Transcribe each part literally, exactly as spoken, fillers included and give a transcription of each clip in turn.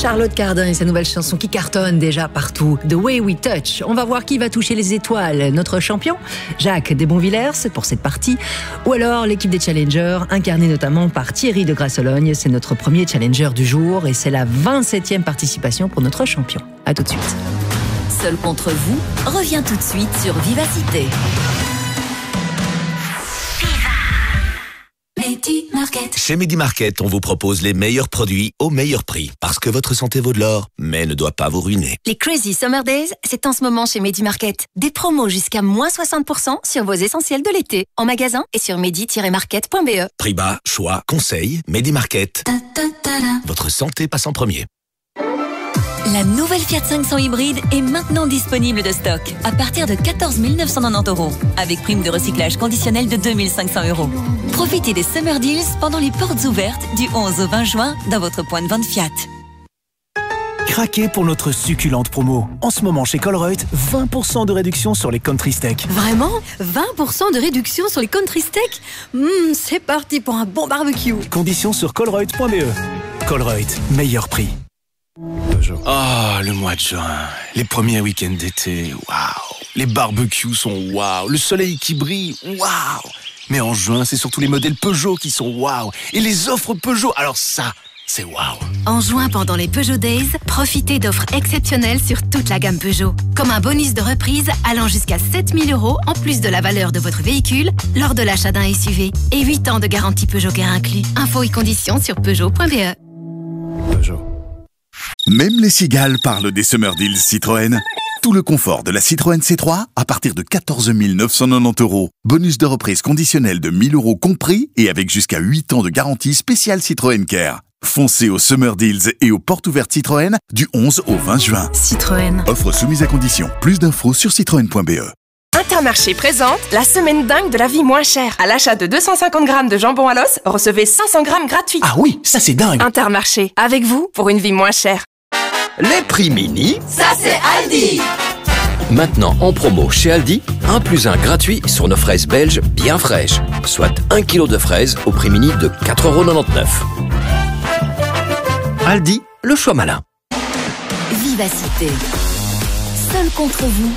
Charlotte Cardin et sa nouvelle chanson qui cartonne déjà partout, The Way We Touch. On va voir qui va toucher les étoiles. Notre champion, Jacques Desbonvillers, pour cette partie. Ou alors l'équipe des challengers, incarnée notamment par Thierry de Grassologne. C'est notre premier challenger du jour et c'est la vingt-septième participation pour notre champion. À tout de suite. Seul contre vous revient tout de suite sur Vivacité. Medi-Market. Chez Medi-Market, on vous propose les meilleurs produits au meilleur prix. Parce que votre santé vaut de l'or, mais ne doit pas vous ruiner. Les Crazy Summer Days, c'est en ce moment chez Medi-Market. Des promos jusqu'à moins soixante pour cent sur vos essentiels de l'été. En magasin et sur medi tiret market point b e. Prix bas, choix, conseils, Medi-Market. Votre santé passe en premier. La nouvelle Fiat cinq cents hybride est maintenant disponible de stock à partir de quatorze mille neuf cent quatre-vingt-dix euros avec prime de recyclage conditionnelle de deux mille cinq cents euros. Profitez des Summer Deals pendant les portes ouvertes du onze au vingt juin dans votre point de vente Fiat. Craquez pour notre succulente promo. En ce moment chez Colruyt, vingt pour cent de réduction sur les country steaks. Vraiment ? vingt pour cent de réduction sur les country steaks ? Mmh, c'est parti pour un bon barbecue. Conditions sur colruyt point b e. Colruyt, meilleur prix. Ah, oh, le mois de juin, les premiers week-ends d'été, waouh. Les barbecues sont waouh, le soleil qui brille, waouh. Mais en juin, c'est surtout les modèles Peugeot qui sont waouh. Et les offres Peugeot, alors ça, c'est waouh. En juin, pendant les Peugeot Days, profitez d'offres exceptionnelles sur toute la gamme Peugeot. Comme un bonus de reprise allant jusqu'à sept mille euros en plus de la valeur de votre véhicule lors de l'achat d'un S U V. Et huit ans de garantie Peugeot Care inclus. Infos et conditions sur peugeot point b e. Peugeot. Même les cigales parlent des Summer Deals Citroën. Tout le confort de la Citroën C trois à partir de quatorze mille neuf cent quatre-vingt-dix euros. Bonus de reprise conditionnel de mille euros compris et avec jusqu'à huit ans de garantie spéciale Citroën Care. Foncez aux Summer Deals et aux portes ouvertes Citroën du onze au vingt juin. Citroën. Offre soumise à condition. Plus d'infos sur citroën point b e. Intermarché présente la semaine dingue de la vie moins chère. À l'achat de deux cent cinquante grammes de jambon à l'os, recevez cinq cents grammes gratuits. Ah oui, ça c'est dingue. Intermarché, avec vous pour une vie moins chère. Les prix mini, ça c'est Aldi. Maintenant en promo chez Aldi, un plus un gratuit sur nos fraises belges bien fraîches. Soit un kilo de fraises au prix mini de quatre euros quatre-vingt-dix-neuf. Aldi, le choix malin. Vivacité. Seul contre vous.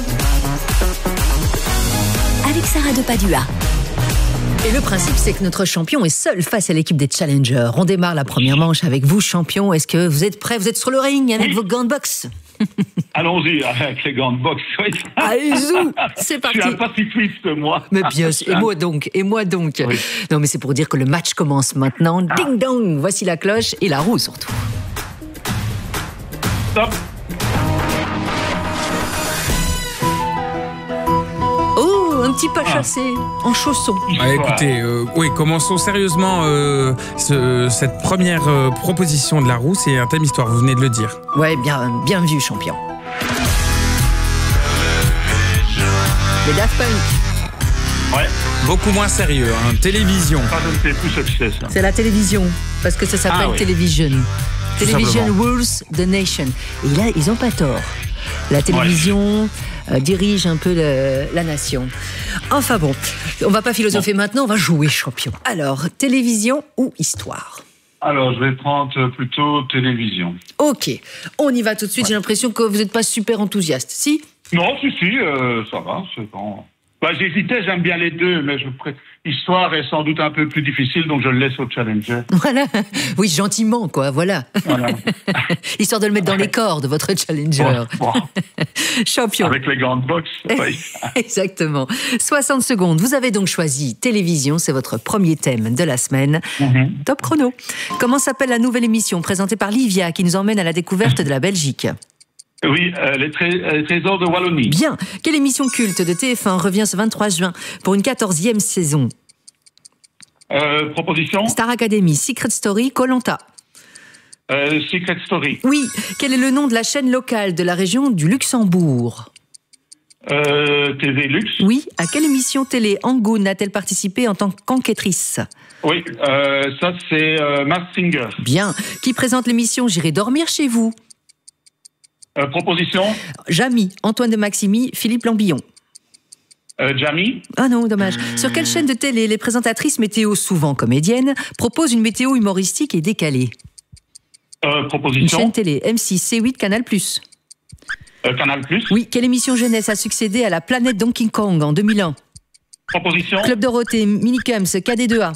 Avec Sarah de Padua. Et le principe, c'est que notre champion est seul face à l'équipe des challengers. On démarre la première manche avec vous, champion. Est-ce que vous êtes prêts? Vous êtes sur le ring avec oui. vos gants de boxe? Allons-y avec les gants de boxe. Allez-y, c'est parti. Je suis un pacifiste, moi. Mais bien sûr. Et moi donc, et moi donc. Oui. Non, mais c'est pour dire que le match commence maintenant. Ah. Ding dong, voici la cloche et la roue surtout. Stop. Un petit pas chassé, ah. en chaussons. Ah, écoutez, euh, oui, commençons sérieusement euh, ce, cette première euh, proposition de la roue. C'est un thème histoire, vous venez de le dire. Ouais, bien, bien vu, champion. Les Daft Punk. Ouais. Beaucoup moins sérieux, hein. Télévision. Ah, je ne fais plus succès, ça. C'est la télévision, parce que ça s'appelle ah, oui. Television. Tout Television simplement. Rules the nation. Et là, ils n'ont pas tort. La télévision ouais. euh, dirige un peu le, la nation. Enfin bon, on va pas philosopher bon. maintenant, on va jouer, champion. Alors, télévision ou histoire? Alors, je vais prendre plutôt télévision. Ok, on y va tout de suite. Ouais. J'ai l'impression que vous n'êtes pas super enthousiaste, si? Non, si, si, euh, ça va, c'est bon. Bah, j'hésitais, j'aime bien les deux, mais je préfère... Histoire est sans doute un peu plus difficile, donc je le laisse au challenger. Voilà. Oui, gentiment, quoi, voilà. voilà. Histoire de le mettre dans les cordes, votre challenger. Bon, bon. Champion. Avec les gants de boxe, oui. Exactement. soixante secondes. Vous avez donc choisi télévision, c'est votre premier thème de la semaine. Mm-hmm. Top chrono. Comment s'appelle la nouvelle émission présentée par Livia qui nous emmène à la découverte de la Belgique? Oui, euh, les, tré- les trésors de Wallonie. Bien. Quelle émission culte de T F un revient ce vingt-trois juin pour une quatorzième saison? euh, Proposition. Star Academy, Secret Story, Koh-Lanta. Euh, Secret Story. Oui. Quel est le nom de la chaîne locale de la région du Luxembourg? euh, T V Lux. Oui. À quelle émission télé Angoune a-t-elle participé en tant qu'enquêtrice? Oui, euh, ça c'est euh, Masked Singer. Bien. Qui présente l'émission J'irai dormir chez vous? Euh, proposition. Jamy, Antoine de Maximi, Philippe Lambillon. Euh, Jamy. Ah non, dommage. Mmh. Sur quelle chaîne de télé les présentatrices météo, souvent comédiennes, proposent une météo humoristique et décalée? Euh, Une proposition. chaîne télé, M six, C huit, Canal plus. Euh, Canal plus. Oui, quelle émission jeunesse a succédé à la planète Donkey Kong en deux mille un? Proposition. Club Dorothée, Minicums, K D deux A.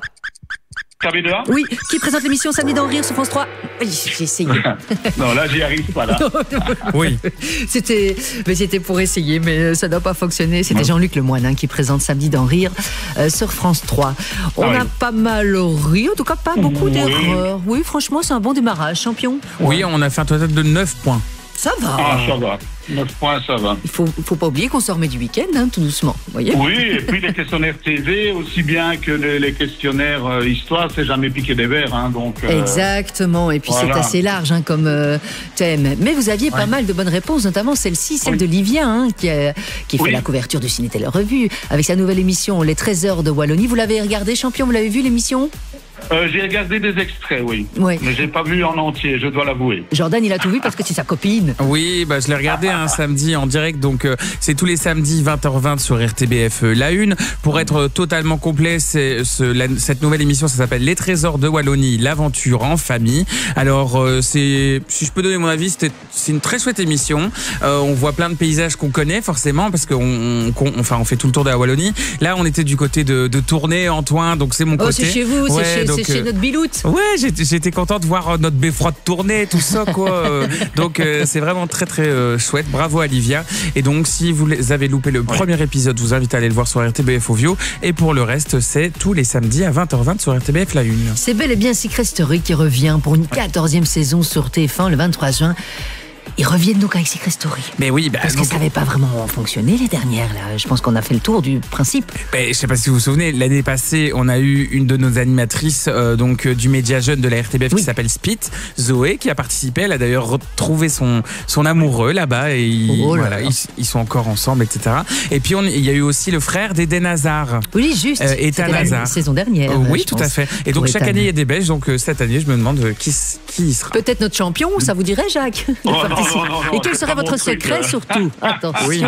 K B deux A. Oui, qui présente l'émission Samedi dans le Rire sur France trois? Oui, j'ai essayé. Non, là, j'y arrive pas, là. Oui. C'était, mais c'était pour essayer, mais ça doit pas fonctionner. C'était Jean-Luc Lemoine hein, qui présente Samedi dans Rire euh, sur France trois. On Ah a oui. pas mal ri, en tout cas pas beaucoup Oui. d'erreurs. Oui, franchement, c'est un bon démarrage, champion. Oui, on a fait un total de neuf points. Ça va. Ah, ça va. neuf points, ça va. Il faut, faut pas oublier qu'on se remet du week-end, hein, tout doucement. Voyez. Oui, et puis les questionnaires T V, aussi bien que les, les questionnaires euh, histoire, c'est jamais piqué des verres. Hein, donc, euh, Exactement, et puis voilà. c'est assez large hein, comme euh, thème. Mais vous aviez pas mal de bonnes réponses, notamment celle-ci, celle de Livia, hein, qui, a, qui fait Oui. la couverture du Ciné Télé Revue, avec sa nouvelle émission Les Trésors de Wallonie. Vous l'avez regardé, champion, vous l'avez vu l'émission? Euh, j'ai regardé des extraits, oui. Ouais. Mais j'ai pas vu en entier, je dois l'avouer. Jordan, il a tout vu parce que c'est sa copine. Oui, bah, je l'ai regardé un samedi en direct, donc euh, c'est tous les samedis vingt heures vingt sur R T B F euh, La Une. Pour être totalement complet, c'est, ce, la, cette nouvelle émission, ça s'appelle Les Trésors de Wallonie, l'aventure en famille. Alors, euh, c'est, si je peux donner mon avis, c'était, c'est une très chouette émission. Euh, on voit plein de paysages qu'on connaît forcément, parce qu'on on, on, enfin, on fait tout le tour de la Wallonie. Là, on était du côté de, de Tournai, Antoine, donc c'est mon Oh, côté. c'est chez vous, Ouais, c'est chez, donc, c'est chez euh, notre Biloute. Ouais, j'étais, j'étais content de voir notre beffroi de Tournai, tout ça, quoi. Euh, donc, euh, c'est vraiment très, très euh, chouette. Bravo à Livia. Et donc, si vous avez loupé le premier épisode, je vous invite à aller le voir sur R T B F Ovio. Et pour le reste, c'est tous les samedis à vingt heures vingt sur R T B F La Une. C'est bel et bien Secret Story qui revient pour une quatorzième saison sur T F un le vingt-trois juin. Ils reviennent donc avec Secret Story. Mais oui, bah, Parce que donc, ça n'avait pas vraiment fonctionné les dernières. Là. Je pense qu'on a fait le tour du principe. bah, je sais pas si vous vous souvenez, l'année passée, on a eu une de nos animatrices euh, donc euh, du média jeune de la R T B F Oui. qui s'appelle Spit, Zoé, qui a participé. Elle a d'ailleurs retrouvé son son amoureux là-bas et ils, Oh là voilà, là. ils, ils sont encore ensemble, et cetera. Et puis on- il y a eu aussi le frère d'Eden Hazard. Oui, juste. Euh, Ethan C'était la Hazard. saison dernière. Euh, oui, je tout pense, à fait. Et pour donc chaque Ethan. année il y a des Belges. Donc euh, cette année, je me demande euh, qui s- qui y sera. Peut-être notre champion, ça vous dirait, Jacques de Oh, non, participer. non, non, non, Et quel c'est serait pas votre mon truc, secret euh. surtout? Attention. Oui.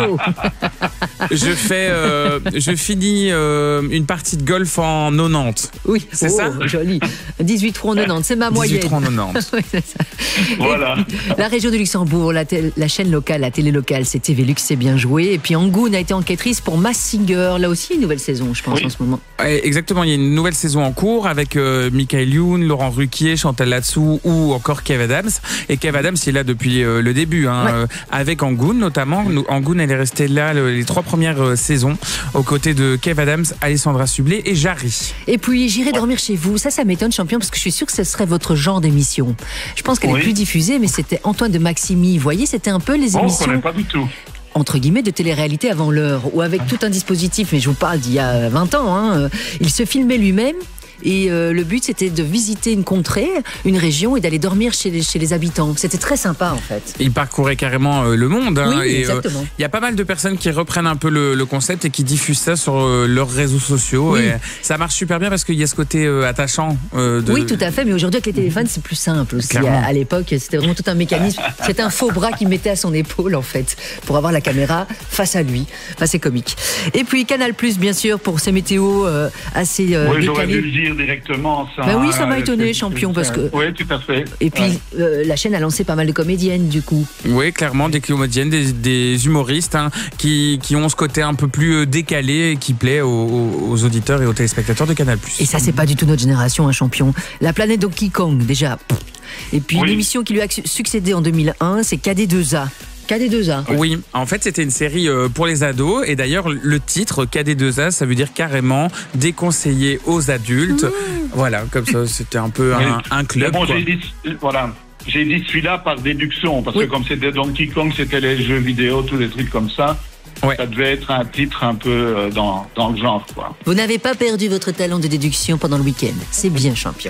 Je fais, euh, je finis euh, une partie de golf en quatre-vingt-dix. Oui, C'est oh, ça joli. dix-huit francs quatre-vingt-dix, c'est ma moyenne. dix-huit francs quatre-vingt-dix. Oui, c'est ça. Voilà. Et puis, la région de Luxembourg, la, tel- la chaîne locale, la télé locale, c'est T V Lux, c'est bien joué. Et puis Angoun a été enquêtrice pour Mass Singer. Là aussi, une nouvelle saison, je pense, Oui. en ce moment. Ouais, exactement, il y a une nouvelle saison en cours avec euh, Michael Youn, Laurent Ruquier, Chantal Latsou ou encore Kev Adams. Et Kev Adams, il est là depuis euh, le début, hein, Ouais. euh, avec Angoun notamment. Nous, Angoun, elle est restée là le- les trois premières euh, saisons, aux côtés de Kev Adams, Alessandra Sublet et Jarry. Et puis, j'irai dormir chez vous. Ça, ça m'étonne, champion, parce que je suis sûre que ce serait votre genre d'émission. Je pense qu'elle Oui. est plus diffusée, mais c'était Antoine de Maximi. Vous voyez, c'était un peu les Bon, on émissions connaît pas du tout. entre guillemets de télé-réalité avant l'heure, ou avec tout un dispositif, mais je vous parle d'il y a vingt ans, hein, euh, il se filmait lui-même. Et euh, le but, c'était de visiter une contrée, une région, et d'aller dormir chez les, chez les habitants. C'était très sympa, en fait. Il parcourait carrément euh, le monde. hein, Oui, et, euh, exactement. Il y a pas mal de personnes qui reprennent un peu le, le concept et qui diffusent ça sur euh, leurs réseaux sociaux. Oui. Et ça marche super bien parce qu'il y a ce côté euh, attachant. euh, de... Oui, tout à fait, mais aujourd'hui, avec les téléphones, c'est plus simple aussi. Clairement. À, à l'époque, c'était vraiment tout un mécanisme. C'était un faux bras qu'il mettait à son épaule, en fait, pour avoir la caméra face à lui. Enfin, c'est comique. Et puis, Canal+, bien sûr, pour ses météos euh, assez euh, Oui, j'aurais dû décalées. le dire directement. Ça, Ben oui, ça m'a euh, étonné, c'est- champion, c'est- parce que- Oui, tout à fait. Et puis, Ouais. euh, la chaîne a lancé pas mal de comédiennes, du coup. Oui, clairement, des comédiennes, des, des humoristes hein, qui, qui ont ce côté un peu plus euh, décalé et qui plaît aux, aux- aux auditeurs et aux téléspectateurs de Canal+. Et ça, c'est pas du tout notre génération, un champion. La planète Donkey Kong, déjà. Et puis, Oui. l'émission qui lui a succédé en deux mille un, c'est K D deux A. K D deux A. Oui, en fait, c'était une série euh, pour les ados. Et d'ailleurs, le titre K D deux A, ça veut dire carrément déconseillé aux adultes. Voilà, comme ça, c'était un peu un, un club. Mais bon, quoi. j'ai dit, voilà. J'ai dit celui-là par déduction, parce Oui. que comme c'était Donkey Kong, c'était les jeux vidéo, tous les trucs comme ça. Ouais. Ça devait être un titre un peu euh, dans, dans le genre, quoi. Vous n'avez pas perdu votre talent de déduction pendant le week-end. C'est bien, champion.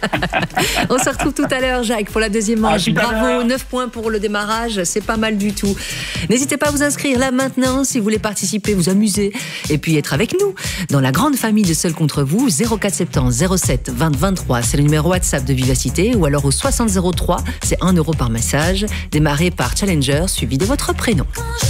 On se retrouve tout à l'heure, Jacques, pour la deuxième manche. À tout à Bravo, l'heure. neuf points pour le démarrage. C'est pas mal du tout. N'hésitez pas à vous inscrire là maintenant si vous voulez participer, vous amuser et puis être avec nous dans la grande famille de Seul contre vous. zéro quatre soixante-dix zéro sept vingt vingt-trois, c'est le numéro WhatsApp de Vivacité, ou alors au soixante zéro trois, c'est un euro par message. Démarré par Challenger, suivi de votre prénom.